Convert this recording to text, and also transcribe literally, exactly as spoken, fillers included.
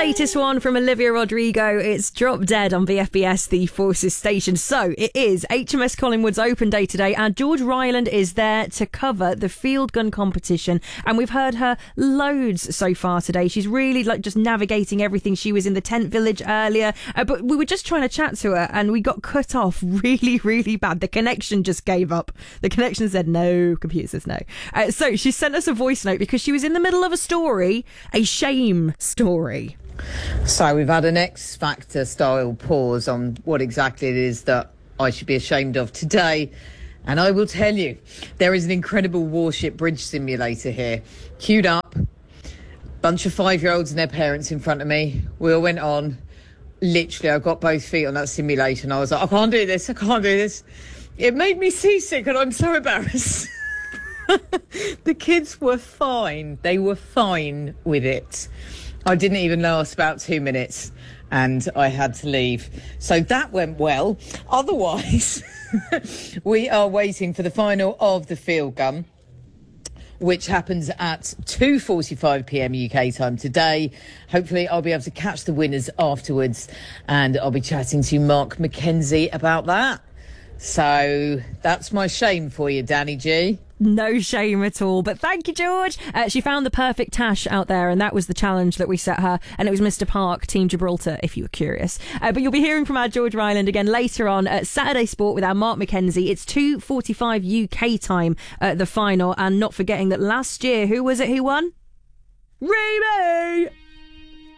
latest one from Olivia Rodrigo. It's Drop Dead on V F B S, the Forces station. So it is H M S Collingwood's open day today, and George Ryland is there to cover the field gun competition. And we've heard her loads so far today. She's really like just navigating everything. She was in the tent village earlier, uh, but we were just trying to chat to her and we got cut off really, really bad. The connection just gave up. The connection said no, computer says no. Uh, so she sent us a voice note because she was in the middle of a story, a shame story. So we've had an X Factor style pause on what exactly it is that I should be ashamed of today. And I will tell you, there is an incredible warship bridge simulator here. Queued up, bunch of five-year-olds and their parents in front of me. We all went on. Literally, I got both feet on that simulation. I was like, I can't do this, I can't do this. It made me seasick and I'm so embarrassed. The kids were fine. They were fine with it. I didn't even last about two minutes and I had to leave. So that went well. Otherwise, we are waiting for the final of the field gun, which happens at two forty-five p m U K time today. Hopefully I'll be able to catch the winners afterwards and I'll be chatting to Mark McKenzie about that. So that's my shame for you, Danny G. No shame at all. But thank you, George. Uh, she found the perfect tash out there, and that was the challenge that we set her. And it was Mister Park, Team Gibraltar, if you were curious. Uh, but you'll be hearing from our George Ryland again later on at Saturday Sport with our Mark McKenzie. It's two forty-five U K time at the final. And not forgetting that last year, who was it who won? Remy!